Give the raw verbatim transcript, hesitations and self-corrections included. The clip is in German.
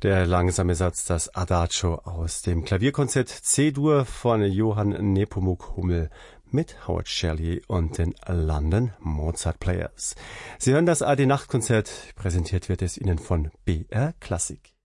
Der langsame Satz, das Adagio aus dem Klavierkonzert C-Dur von Johann Nepomuk Hummel mit Howard Shelley und den London Mozart Players. Sie hören das A R D Nachtkonzert, präsentiert wird es Ihnen von B R Klassik.